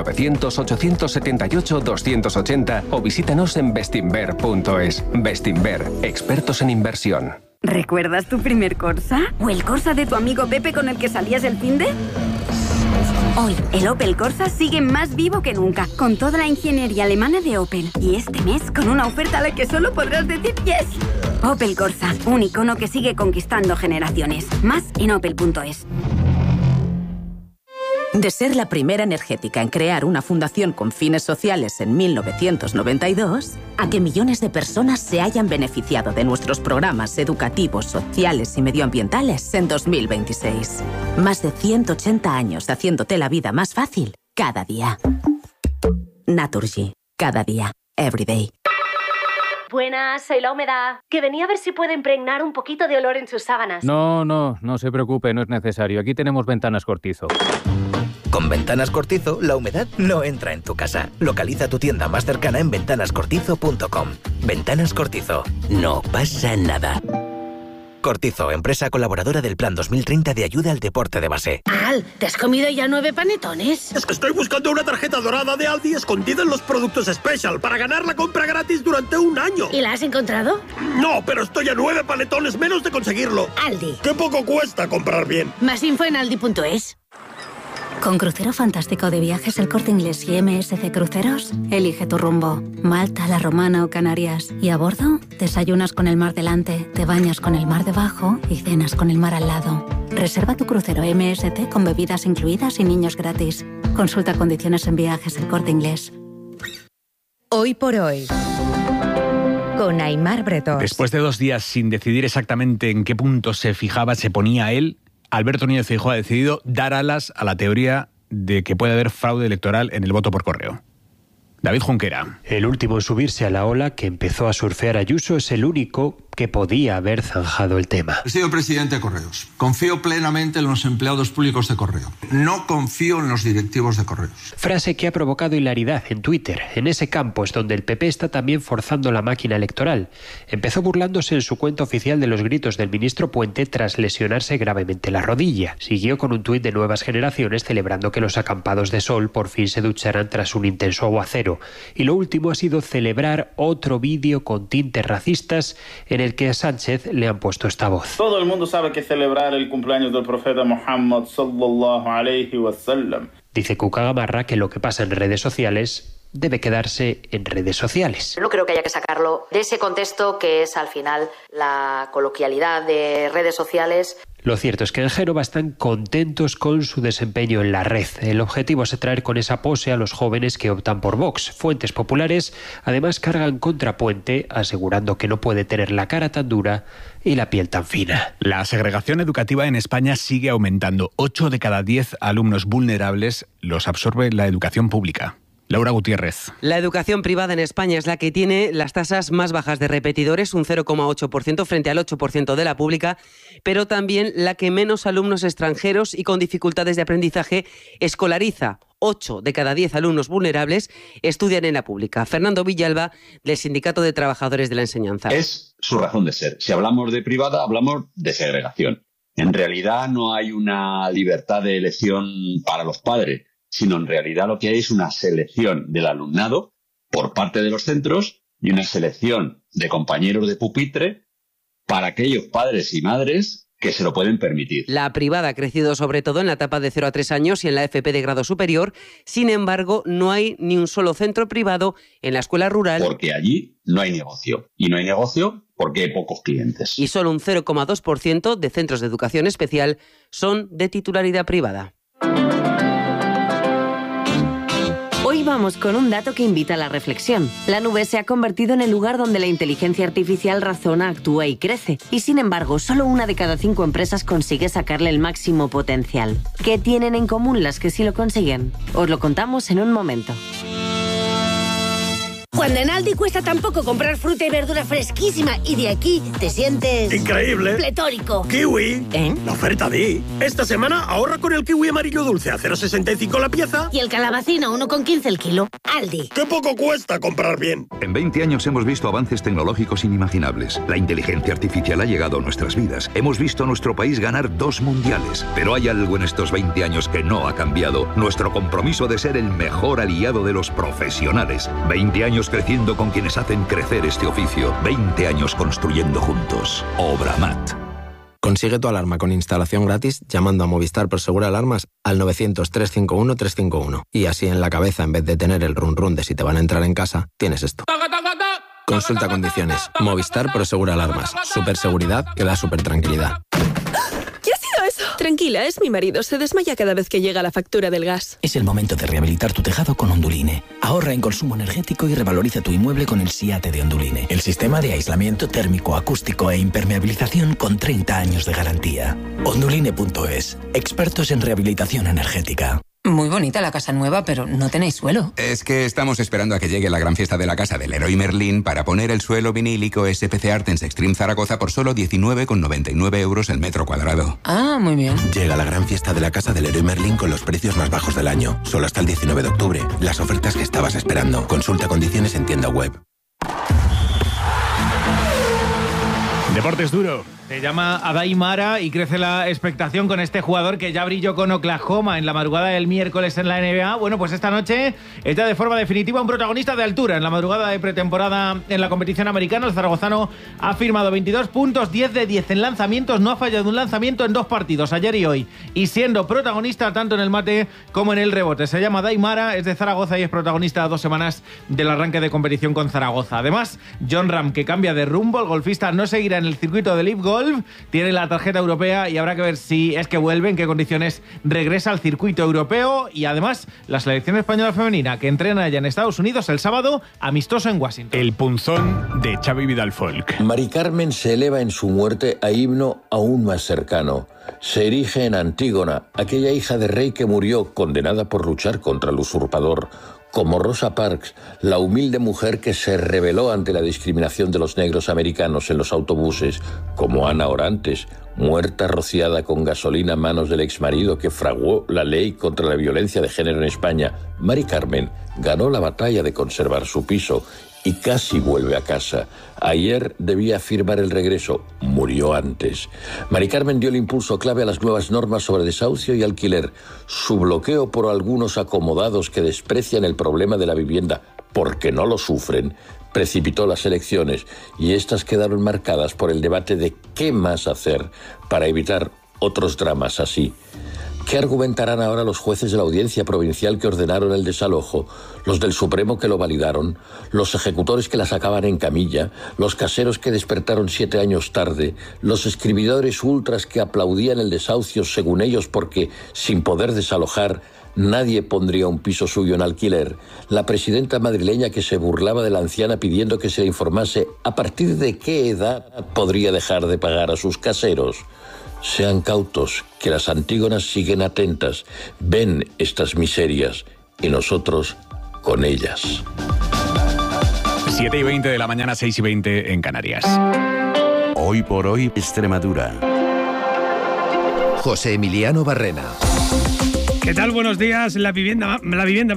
900-878-280 o visítanos en bestinver.es. Bestinver, expertos en inversión. ¿Recuerdas tu primer Corsa? ¿O el Corsa de tu amigo Pepe con el que salías el finde? Hoy, el Opel Corsa sigue más vivo que nunca, con toda la ingeniería alemana de Opel. Y este mes, con una oferta a la que solo podrás decir yes. Opel Corsa, un icono que sigue conquistando generaciones. Más en opel.es. De ser la primera energética en crear una fundación con fines sociales en 1992, a que millones de personas se hayan beneficiado de nuestros programas educativos, sociales y medioambientales en 2026. Más de 180 años haciéndote la vida más fácil cada día. Naturgy. Cada día. Every day. Buenas, soy La Humedad. Que venía a ver si puede impregnar un poquito de olor en sus sábanas. No se preocupe, no es necesario. Aquí tenemos Ventanas Cortizo. Con Ventanas Cortizo, la humedad no entra en tu casa. Localiza tu tienda más cercana en ventanascortizo.com. Ventanas Cortizo. No pasa nada. Cortizo, empresa colaboradora del Plan 2030 de ayuda al deporte de base. Al, ¿te has comido ya 9 panetones? Es que estoy buscando una tarjeta dorada de Aldi escondida en los productos Special para ganar la compra gratis durante un año. ¿Y la has encontrado? No, pero estoy a 9 panetones menos de conseguirlo. Aldi. ¡Qué poco cuesta comprar bien! Más info en aldi.es. Con Crucero Fantástico de Viajes El Corte Inglés y MSC Cruceros, elige tu rumbo. Malta, La Romana o Canarias. Y a bordo, desayunas con el mar delante, te bañas con el mar debajo y cenas con el mar al lado. Reserva tu crucero MSC con bebidas incluidas y niños gratis. Consulta condiciones en Viajes El Corte Inglés. Hoy por hoy, con Aimar Bretós. Después de 2 días sin decidir exactamente en qué punto se fijaba, se ponía él, Alberto Núñez Feijóo ha decidido dar alas a la teoría de que puede haber fraude electoral en el voto por correo. David Junquera. El último en subirse a la ola que empezó a surfear Ayuso es el único que podía haber zanjado el tema. He sido presidente de Correos. Confío plenamente en los empleados públicos de Correo. No confío en los directivos de Correos. Frase que ha provocado hilaridad en Twitter. En ese campo es donde el PP está también forzando la máquina electoral. Empezó burlándose en su cuenta oficial de los gritos del ministro Puente tras lesionarse gravemente la rodilla. Siguió con un tuit de Nuevas Generaciones celebrando que los acampados de sol por fin se ducharan tras un intenso aguacero. Y lo último ha sido celebrar otro vídeo con tintes racistas en el que a Sánchez le han puesto esta voz. Todo el mundo sabe que celebrar el cumpleaños del profeta Muhammad sallallahu alayhi wa sallam. Dice Cuca Gamarra que lo que pasa en redes sociales debe quedarse en redes sociales. No creo que haya que sacarlo de ese contexto que es al final la coloquialidad de redes sociales. Lo cierto es que en Génova están contentos con su desempeño en la red. El objetivo es atraer con esa pose a los jóvenes que optan por Vox. Fuentes populares además cargan contra Puente, asegurando que no puede tener la cara tan dura y la piel tan fina. La segregación educativa en España sigue aumentando. 8 de cada 10 alumnos vulnerables los absorbe la educación pública. Laura Gutiérrez. La educación privada en España es la que tiene las tasas más bajas de repetidores, un 0,8% frente al 8% de la pública, pero también la que menos alumnos extranjeros y con dificultades de aprendizaje escolariza. 8 de cada 10 alumnos vulnerables estudian en la pública. Fernando Villalba, del Sindicato de Trabajadores de la Enseñanza. Es su razón de ser. Si hablamos de privada, hablamos de segregación. En realidad no hay una libertad de elección para los padres, sino en realidad lo que hay es una selección del alumnado por parte de los centros y una selección de compañeros de pupitre para aquellos padres y madres que se lo pueden permitir. La privada ha crecido sobre todo en la etapa de 0 a 3 años y en la FP de grado superior. Sin embargo, no hay ni un solo centro privado en la escuela rural. Porque allí no hay negocio. Y no hay negocio porque hay pocos clientes. Y solo un 0,2% de centros de educación especial son de titularidad privada. Hoy vamos con un dato que invita a la reflexión. La nube se ha convertido en el lugar donde la inteligencia artificial razona, actúa y crece. Y sin embargo, solo 1 de cada 5 empresas consigue sacarle el máximo potencial. ¿Qué tienen en común las que sí lo consiguen? Os lo contamos en un momento. Cuando en Aldi cuesta tan poco comprar fruta y verdura fresquísima y de aquí te sientes... ¡increíble! ¡Pletórico! ¡Kiwi! La oferta de... Esta semana ahorra con el kiwi amarillo dulce a 0,65 la pieza. Y el calabacino 1,15 el kilo. Aldi. ¡Qué poco cuesta comprar bien! En 20 años hemos visto avances tecnológicos inimaginables. La inteligencia artificial ha llegado a nuestras vidas. Hemos visto a nuestro país ganar 2 mundiales. Pero hay algo en estos 20 años que no ha cambiado. Nuestro compromiso de ser el mejor aliado de los profesionales. 20 años creciendo con quienes hacen crecer este oficio. 20 años construyendo juntos. Obramat. Consigue tu alarma con instalación gratis llamando a Movistar Prosegur Alarmas al 900-351-351. Y así en la cabeza, en vez de tener el run run de si te van a entrar en casa, tienes esto. Consulta condiciones. Movistar Prosegur Alarmas. Superseguridad que da super tranquilidad. ¿Qué ha sido eso? Tranquila, es mi marido. Se desmaya cada vez que llega la factura del gas. Es el momento de rehabilitar tu tejado con Onduline. Ahorra en consumo energético y revaloriza tu inmueble con el SIATE de Onduline. El sistema de aislamiento térmico, acústico e impermeabilización con 30 años de garantía. Onduline.es. Expertos en rehabilitación energética. Muy bonita la casa nueva, pero no tenéis suelo. Es que estamos esperando a que llegue la gran fiesta de la casa del Leroy Merlin para poner el suelo vinílico SPC Artens Extreme Zaragoza por solo 19,99 euros el metro cuadrado. Ah, muy bien. Llega la gran fiesta de la casa del Leroy Merlin con los precios más bajos del año. Solo hasta el 19 de octubre. Las ofertas que estabas esperando. Consulta condiciones en tienda web. Deportes duro. Se llama Adai Mara y crece la expectación con este jugador que ya brilló con Oklahoma en la madrugada del miércoles en la NBA. Bueno, pues esta noche está de forma definitiva un protagonista de altura. En la madrugada de pretemporada en la competición americana, el zaragozano ha firmado 22 puntos, 10 de 10 en lanzamientos. No ha fallado un lanzamiento en 2 partidos, ayer y hoy. Y siendo protagonista tanto en el mate como en el rebote. Se llama Adai Mara, es de Zaragoza y es protagonista a 2 semanas del arranque de competición con Zaragoza. Además, Jon Rahm, que cambia de rumbo, el golfista no seguirá en el circuito de Live Golf. Tiene la tarjeta europea y habrá que ver si es que vuelve, en qué condiciones regresa al circuito europeo. Y además, la selección española femenina, que entrena allá en Estados Unidos el sábado, amistoso en Washington. El punzón de Xavi Vidal Folk. Mari Carmen se eleva en su muerte a himno aún más cercano. Se erige en Antígona, aquella hija de rey que murió condenada por luchar contra el usurpador. Como Rosa Parks, la humilde mujer que se rebeló ante la discriminación de los negros americanos en los autobuses, como Ana Orantes, muerta rociada con gasolina a manos del exmarido que fraguó la ley contra la violencia de género en España. Mari Carmen ganó la batalla de conservar su piso y casi vuelve a casa. Ayer debía firmar el regreso, murió antes. Mari Carmen dio el impulso clave a las nuevas normas sobre desahucio y alquiler. Su bloqueo por algunos acomodados que desprecian el problema de la vivienda porque no lo sufren precipitó las elecciones y estas quedaron marcadas por el debate de qué más hacer para evitar otros dramas así. ¿Qué argumentarán ahora los jueces de la audiencia provincial que ordenaron el desalojo, los del Supremo que lo validaron, los ejecutores que la sacaban en camilla, los caseros que despertaron 7 años tarde, los escribidores ultras que aplaudían el desahucio según ellos porque, sin poder desalojar, nadie pondría un piso suyo en alquiler, la presidenta madrileña que se burlaba de la anciana pidiendo que se le informase a partir de qué edad podría dejar de pagar a sus caseros? Sean cautos, que las Antígonas siguen atentas, ven estas miserias y nosotros con ellas. 7:20 de la mañana, 6:20 en Canarias. Hoy por hoy, Extremadura. José Emiliano Barrena. ¿Qué tal? Buenos días. La vivienda